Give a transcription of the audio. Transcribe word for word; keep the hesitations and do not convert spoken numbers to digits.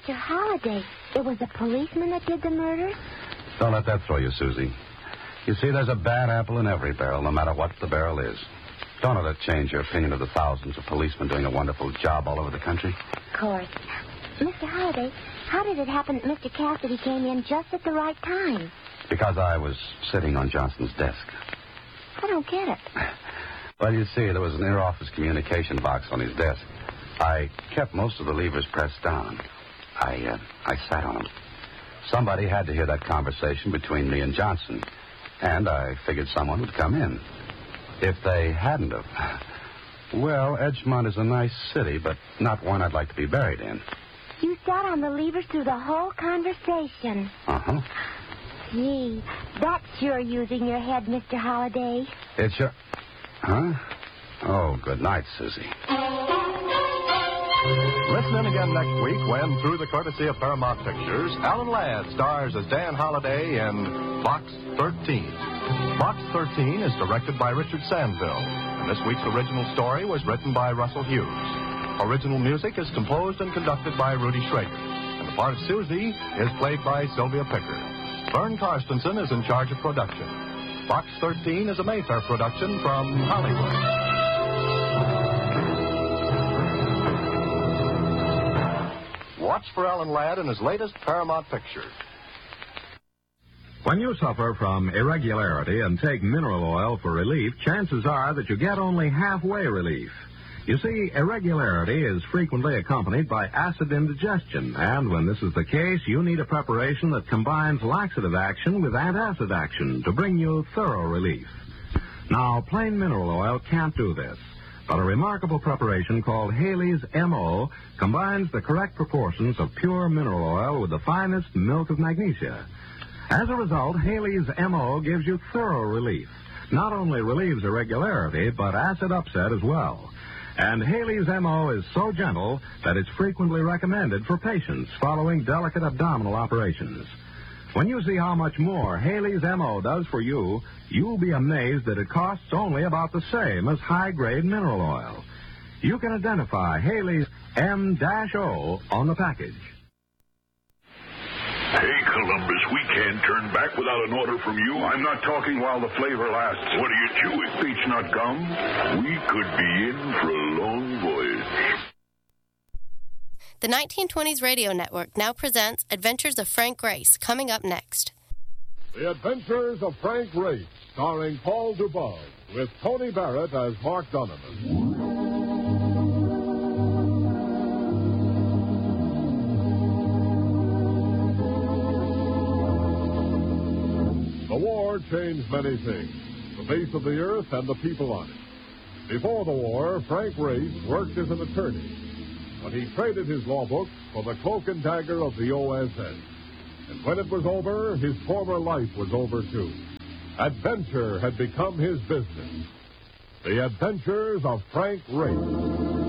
Mister Holliday, it was a policeman that did the murder? Don't let that throw you, Susie. You see, there's a bad apple in every barrel, no matter what the barrel is. Don't let it change your opinion of the thousands of policemen doing a wonderful job all over the country. Of course. Mister Holliday, how did it happen that Mister Cassidy came in just at the right time? Because I was sitting on Johnson's desk. I don't get it. Well, you see, there was an inter-office communication box on his desk. I kept most of the levers pressed down. I, uh, I sat on them. Somebody had to hear that conversation between me and Johnson, and I figured someone would come in. If they hadn't have... Well, Edgemont is a nice city, but not one I'd like to be buried in. You sat on the levers through the whole conversation. Uh-huh. Gee, that's sure using your head, Mister Holliday. It's your... Huh? Oh, good night, Susie. Listen in again next week when, through the courtesy of Paramount Pictures, Alan Ladd stars as Dan Holliday in Box thirteen. Box thirteen is directed by Richard Sandville, and this week's original story was written by Russell Hughes. Original music is composed and conducted by Rudy Schrager, and the part of Susie is played by Sylvia Picker. Vern Karstensen is in charge of production. Box thirteen is a Mayfair production from Hollywood. Watch for Alan Ladd in his latest Paramount picture. When you suffer from irregularity and take mineral oil for relief, chances are that you get only halfway relief. You see, irregularity is frequently accompanied by acid indigestion, and when this is the case, you need a preparation that combines laxative action with antacid action to bring you thorough relief. Now, plain mineral oil can't do this, but a remarkable preparation called Haley's M O combines the correct proportions of pure mineral oil with the finest milk of magnesia. As a result, Haley's M O gives you thorough relief. Not only relieves irregularity, but acid upset as well. And Haley's M O is so gentle that it's frequently recommended for patients following delicate abdominal operations. When you see how much more Haley's M O does for you, you'll be amazed that it costs only about the same as high-grade mineral oil. You can identify Haley's M O on the package. Hey, Columbus, we can't turn back without an order from you. I'm not talking while the flavor lasts. What are you chewing? Beach nut gum? We could be in for a long voyage. The nineteen twenties Radio Network now presents Adventures of Frank Grace, coming up next. The Adventures of Frank Grace, starring Paul Dubov, with Tony Barrett as Mark Donovan. The war changed many things, the face of the earth and the people on it. Before the war, Frank Grace worked as an attorney, but he traded his law books for the cloak and dagger of the O S S. And when it was over, his former life was over, too. Adventure had become his business. The Adventures of Frank Grace.